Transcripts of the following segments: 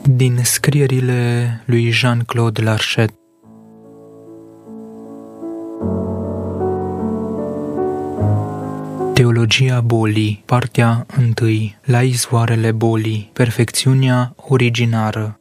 Din scrierile lui Jean-Claude Larchet. Teologia bolii, partea 1. La izvoarele bolii, perfecțiunea originară.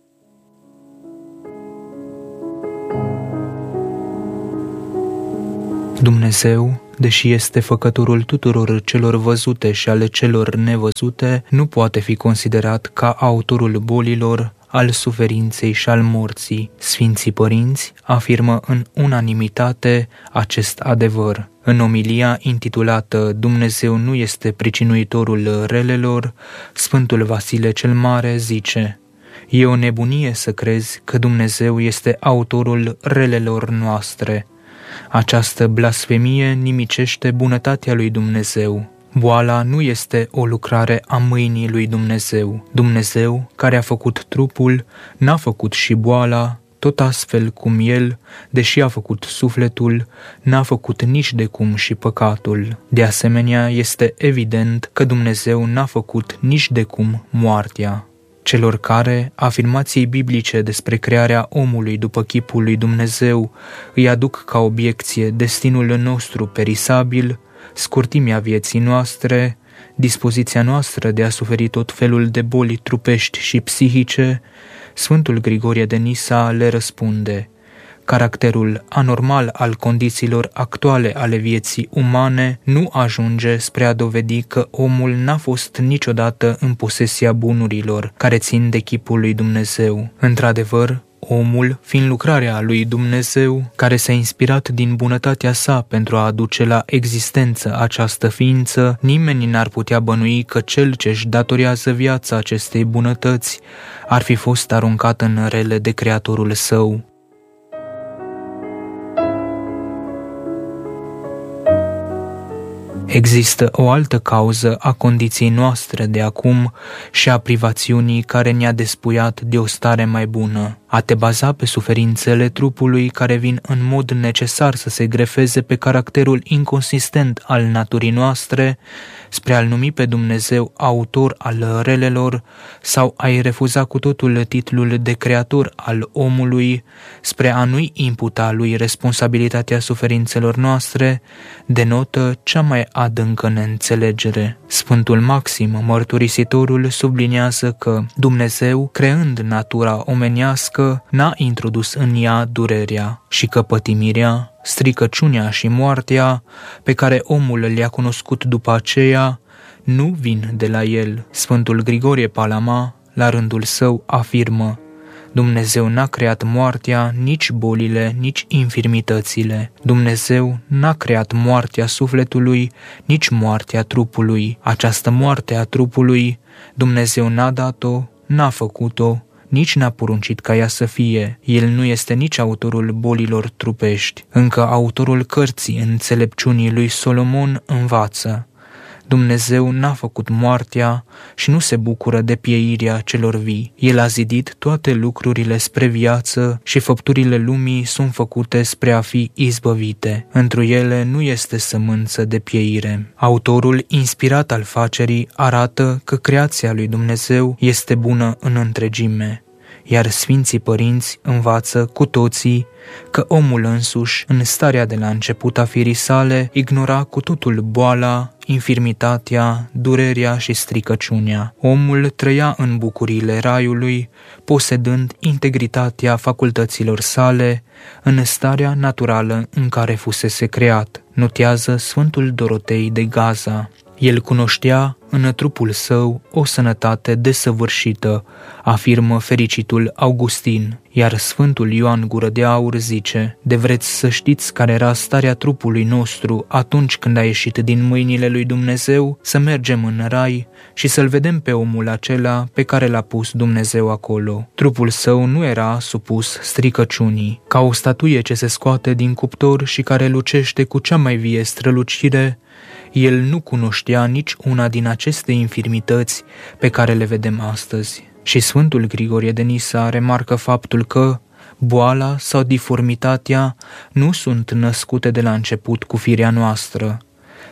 Dumnezeu, deși este făcătorul tuturor celor văzute și ale celor nevăzute, nu poate fi considerat ca autorul bolilor, al suferinței și al morții. Sfinții părinți afirmă în unanimitate acest adevăr. În omilia intitulată Dumnezeu nu este pricinuitorul relelor, Sfântul Vasile cel Mare zice: e o nebunie să crezi că Dumnezeu este autorul relelor noastre. Această blasfemie nimicește bunătatea lui Dumnezeu. Boala nu este o lucrare a mâinii lui Dumnezeu. Dumnezeu, care a făcut trupul, n-a făcut și boala, tot astfel cum El, deși a făcut sufletul, n-a făcut nici de cum și păcatul. De asemenea, este evident că Dumnezeu n-a făcut nici de cum moartea. Celor care, afirmației biblice despre crearea omului după chipul lui Dumnezeu, îi aduc ca obiecție destinul nostru perisabil, scurtimea vieții noastre, dispoziția noastră de a suferi tot felul de boli trupești și psihice, Sfântul Grigorie de Nisa le răspunde: caracterul anormal al condițiilor actuale ale vieții umane nu ajunge spre a dovedi că omul n-a fost niciodată în posesia bunurilor care țin de chipul lui Dumnezeu. Într-adevăr, omul, fiind lucrarea lui Dumnezeu, care s-a inspirat din bunătatea sa pentru a aduce la existență această ființă, nimeni n-ar putea bănui că cel ce-și datorează viața acestei bunătăți ar fi fost aruncat în rele de Creatorul său. Există o altă cauză a condiției noastre de acum și a privațiunii care ne-a despuiat de o stare mai bună. A te baza pe suferințele trupului care vin în mod necesar să se grefeze pe caracterul inconsistent al naturii noastre, spre a-L numi pe Dumnezeu autor al relelor, sau a-i refuza cu totul titlul de creator al omului, spre a nu-i imputa lui responsabilitatea suferințelor noastre, denotă cea mai adâncă neînțelegere. Sfântul Maxim, mărturisitorul, subliniază că Dumnezeu, creând natura omenească, n-a introdus în ea durerea și că pătimirea, stricăciunea și moartea, pe care omul le-a cunoscut după aceea, nu vin de la el. Sfântul Grigorie Palama, la rândul său, afirmă: Dumnezeu n-a creat moartea, nici bolile, nici infirmitățile. Dumnezeu n-a creat moartea sufletului, nici moartea trupului. Această moarte a trupului Dumnezeu n-a dat-o, n-a făcut-o, nici n-a poruncit ca ea să fie. El nu este nici autorul bolilor trupești. Încă autorul cărții înțelepciunii lui Solomon învață: Dumnezeu n-a făcut moartea și nu se bucură de pieirea celor vii. El a zidit toate lucrurile spre viață și făpturile lumii sunt făcute spre a fi izbăvite. Întru ele nu este sămânță de pieire. Autorul inspirat al facerii arată că creația lui Dumnezeu este bună în întregime, iar Sfinții Părinți învață cu toții că omul însuși, în starea de la început a firii sale, ignora cu totul boala, infirmitatea, durerea și stricăciunea. Omul trăia în bucuriile raiului, posedând integritatea facultăților sale, în starea naturală în care fusese creat, notează Sfântul Dorotei de Gaza. El cunoștea în trupul său o sănătate desăvârșită, afirmă fericitul Augustin, iar Sfântul Ioan Gură de Aur zice: de vreți să știți care era starea trupului nostru atunci când a ieșit din mâinile lui Dumnezeu, să mergem în rai și să-l vedem pe omul acela pe care l-a pus Dumnezeu acolo. Trupul său nu era supus stricăciunii. Ca o statuie ce se scoate din cuptor și care lucește cu cea mai vie strălucire, el nu cunoștea nici una din aceste infirmități pe care le vedem astăzi. Și Sfântul Grigorie de Nisa remarcă faptul că boala sau diformitatea nu sunt născute de la început cu firea noastră.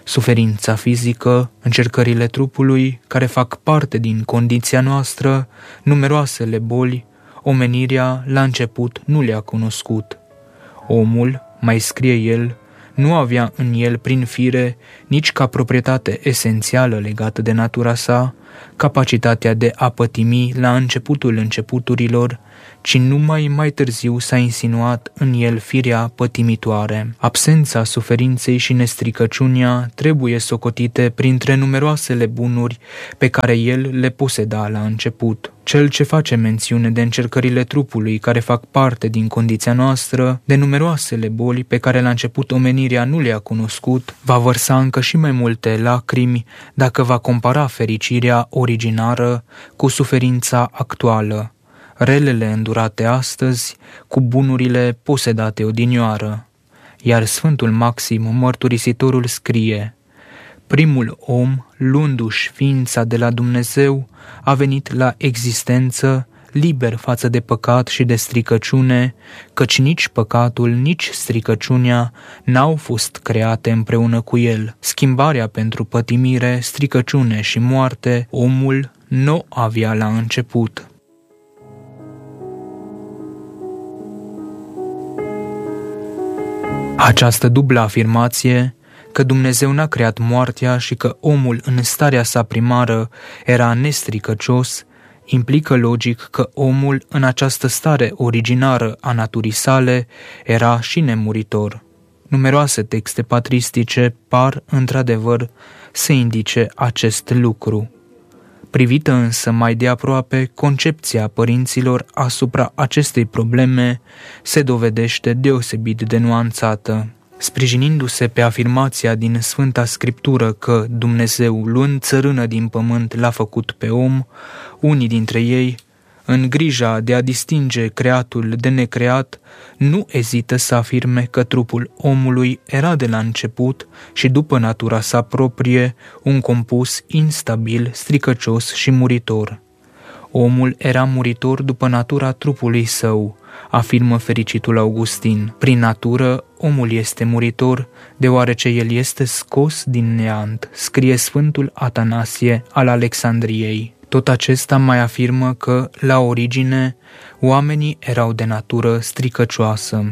Suferința fizică, încercările trupului, care fac parte din condiția noastră, numeroasele boli, omenirea la început nu le-a cunoscut. Omul, mai scrie el, nu avea în el prin fire, nici ca proprietate esențială legată de natura sa, capacitatea de a pătimi la începutul începuturilor, ci numai mai târziu s-a insinuat în el firea pătimitoare. Absența suferinței și nestricăciunea trebuie socotite printre numeroasele bunuri pe care el le poseda la început. Cel ce face mențiune de încercările trupului care fac parte din condiția noastră, de numeroasele boli pe care la început omenirea nu le-a cunoscut, va vărsa încă și mai multe lacrimi dacă va compara fericirea originară cu suferința actuală, relele îndurate astăzi cu bunurile posedate odinioară. Iar Sfântul Maxim, mărturisitorul, scrie: primul om, luându-și ființa de la Dumnezeu, a venit la existență liber față de păcat și de stricăciune, căci nici păcatul, nici stricăciunea n-au fost create împreună cu el. Schimbarea pentru pătimire, stricăciune și moarte, omul nu avea la început. Această dublă afirmație, că Dumnezeu n-a creat moartea și că omul în starea sa primară era nestricăcios, implică logic că omul în această stare originară a naturii sale era și nemuritor. Numeroase texte patristice par, într-adevăr, să indice acest lucru. Privită însă mai de aproape, concepția părinților asupra acestei probleme se dovedește deosebit de nuanțată. Sprijinindu-se pe afirmația din Sfânta Scriptură că Dumnezeu, luând țărână din pământ, l-a făcut pe om, unii dintre ei, în grija de a distinge creatul de necreat, nu ezită să afirme că trupul omului era de la început și după natura sa proprie un compus instabil, stricăcios și muritor. Omul era muritor după natura trupului său, afirmă fericitul Augustin. Prin natură, omul este muritor, deoarece el este scos din neant, scrie Sfântul Atanasie al Alexandriei. Tot acesta mai afirmă că, la origine, oamenii erau de natură stricăcioasă.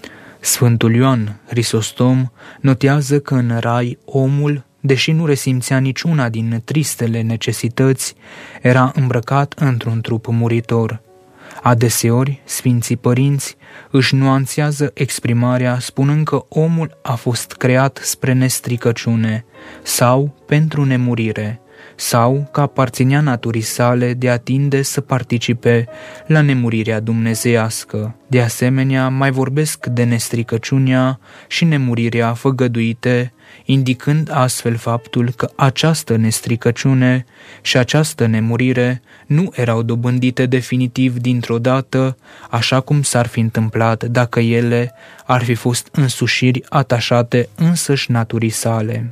Sfântul Ioan Hristostom notează că în rai omul, deși nu resimțea niciuna din tristele necesități, era îmbrăcat într-un trup muritor. Adeseori, Sfinții Părinți își nuanțează exprimarea spunând că omul a fost creat spre nestricăciune sau pentru nemurire, sau că aparținea naturii sale de a tinde să participe la nemurirea dumnezeiască. De asemenea, mai vorbesc de nestricăciunea și nemurirea făgăduite, indicând astfel faptul că această nestricăciune și această nemurire nu erau dobândite definitiv dintr-o dată, așa cum s-ar fi întâmplat dacă ele ar fi fost însușiri atașate însăși naturii sale.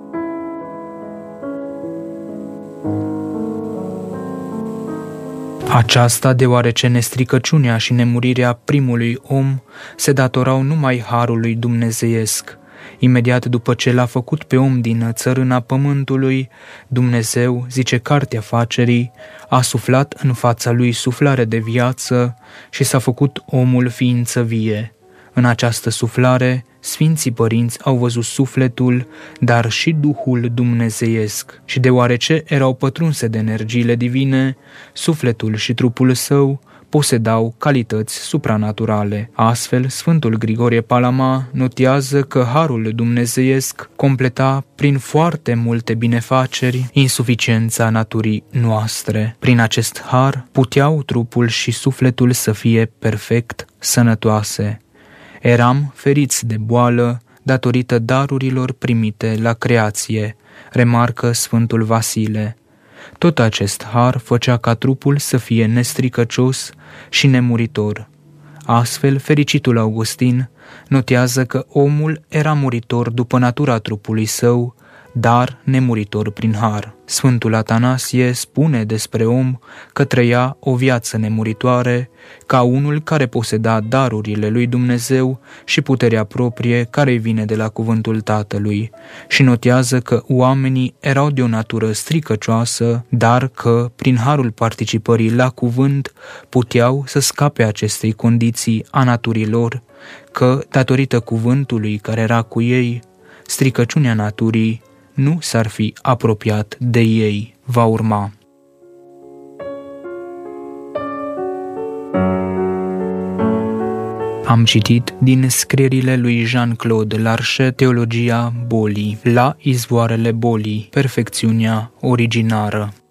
Aceasta deoarece nestricăciunea și nemurirea primului om se datorau numai harului dumnezeiesc. Imediat după ce l-a făcut pe om din țărâna pământului, Dumnezeu, zice Cartea Facerii, a suflat în fața lui suflare de viață și s-a făcut omul ființă vie. În această suflare, Sfinții Părinți au văzut sufletul, dar și Duhul dumnezeiesc. Și deoarece erau pătrunse de energiile divine, sufletul și trupul său posedau calități supranaturale. Astfel, Sfântul Grigorie Palama notează că harul dumnezeiesc completa prin foarte multe binefaceri insuficiența naturii noastre. Prin acest har puteau trupul și sufletul să fie perfect sănătoase. Eram feriți de boală datorită darurilor primite la creație, remarcă Sfântul Vasile. Tot acest har făcea ca trupul să fie nestricăcios și nemuritor. Astfel, fericitul Augustin notează că omul era muritor după natura trupului său, dar nemuritor prin har. Sfântul Atanasie spune despre om că trăia o viață nemuritoare, ca unul care poseda darurile lui Dumnezeu și puterea proprie care îi vine de la cuvântul Tatălui, și notează că oamenii erau de o natură stricăcioasă, dar că, prin harul participării la cuvânt, puteau să scape acestei condiții a naturii lor, că, datorită cuvântului care era cu ei, stricăciunea naturii nu s-ar fi apropiat de ei. Va urma. Am citit din scrierile lui Jean-Claude Larcher, Teologia bolii, La izvoarele bolii, perfecțiunea originară.